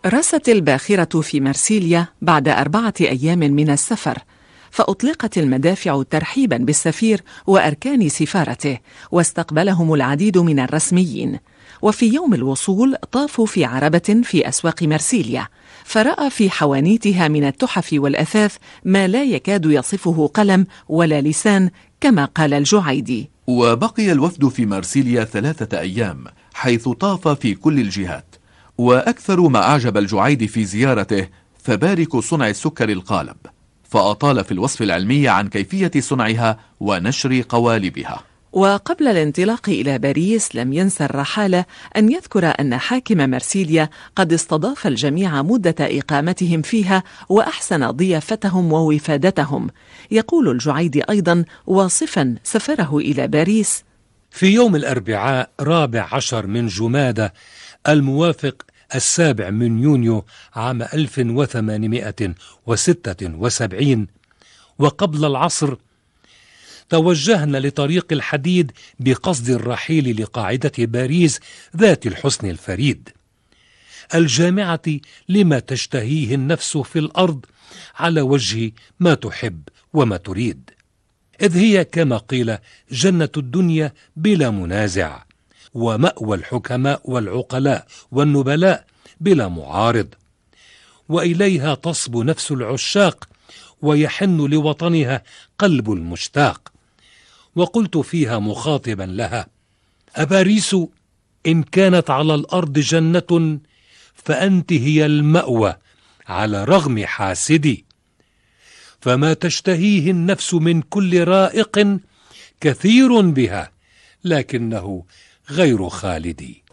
رست الباخرة في مرسيليا بعد 4 أيام من السفر، فأطلقت المدافع ترحيبا بالسفير وأركان سفارته، واستقبلهم العديد من الرسميين. وفي يوم الوصول طافوا في عربة في أسواق مرسيليا، فرأى في حوانيتها من التحف والأثاث ما لا يكاد يصفه قلم ولا لسان، كما قال الجعيدي. وبقي الوفد في مرسيليا 3 أيام، حيث طاف في كل الجهات. وأكثر ما أعجب الجعيدي في زيارته فبارك صنع السكر القالب، فأطال في الوصف العلمي عن كيفية صنعها ونشر قوالبها. وقبل الانطلاق إلى باريس لم ينسى الرحالة أن يذكر أن حاكم مرسيليا قد استضاف الجميع مدة إقامتهم فيها وأحسن ضيافتهم ووفادتهم. يقول الجعيدي أيضا واصفا سفره إلى باريس: في يوم الأربعاء 14 من جمادى الموافق 7 من يونيو عام 1876 وقبل العصر توجهنا لطريق الحديد بقصد الرحيل لقاعدة باريس ذات الحسن الفريد، الجامعة لما تشتهيه النفس في الأرض على وجه ما تحب وما تريد، إذ هي كما قيل جنة الدنيا بلا منازع، ومأوى الحكماء والعقلاء والنبلاء بلا معارض، وإليها تصب نفس العشاق ويحن لوطنها قلب المشتاق. وقلت فيها مخاطبا لها: أباريس إن كانت على الأرض جنة فأنت هي المأوى على رغم حاسدي، فما تشتهيه النفس من كل رائق كثير بها لكنه غير خالدي.